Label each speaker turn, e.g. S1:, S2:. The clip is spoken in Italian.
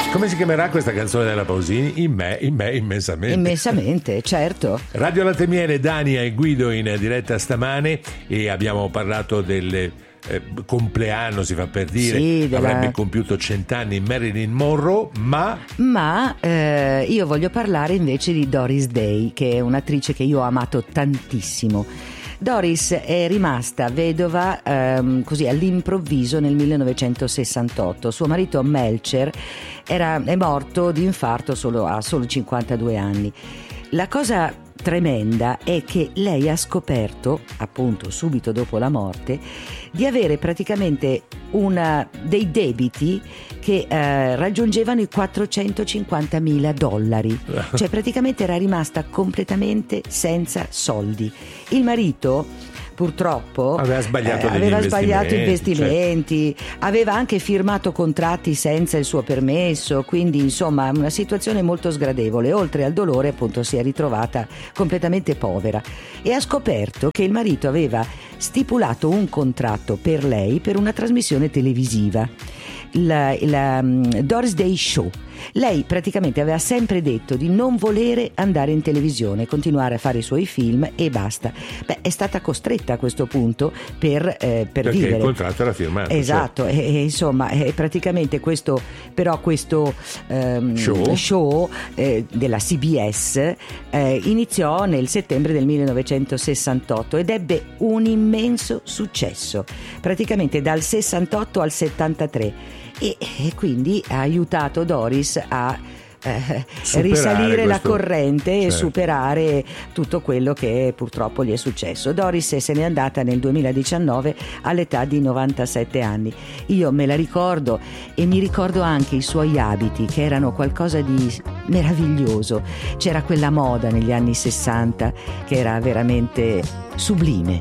S1: Come si chiamerà questa canzone della Pausini? In me, immensamente.
S2: Immensamente, certo.
S1: Radio Latte Miele, Dania e Guido in diretta stamane, e abbiamo parlato del compleanno, si fa per dire,
S2: sì,
S1: avrebbe compiuto 100 anni Marilyn Monroe, ma
S2: io voglio parlare invece di Doris Day, che è un'attrice che io ho amato tantissimo. Doris è rimasta vedova così all'improvviso nel 1968. Suo marito Melcher è morto di infarto a solo 52 anni. La cosa tremenda è che lei ha scoperto, appunto subito dopo la morte, di avere praticamente dei debiti che raggiungevano i $450.000. Cioè praticamente era rimasta completamente senza soldi. Il marito purtroppo
S1: aveva sbagliato
S2: investimenti, aveva anche firmato contratti senza il suo permesso, quindi insomma una situazione molto sgradevole. Oltre al dolore, appunto, si è ritrovata completamente povera e ha scoperto che il marito aveva stipulato un contratto per lei per una trasmissione televisiva, la Doris Day Show. Lei praticamente aveva sempre detto di non volere andare in televisione, continuare a fare i suoi film e basta. È stata costretta a questo punto per
S1: perché
S2: vivere.
S1: Il contratto era firmato.
S2: Esatto,
S1: certo.
S2: e insomma praticamente questo show della CBS iniziò nel settembre del 1968 ed ebbe un immenso successo, praticamente dal 68 al 73. E quindi ha aiutato Doris a risalire la corrente, certo, e superare tutto quello che purtroppo gli è successo. Doris se n'è andata nel 2019 all'età di 97 anni. Io me la ricordo e mi ricordo anche i suoi abiti, che erano qualcosa di meraviglioso. C'era quella moda negli anni 60 che era veramente sublime.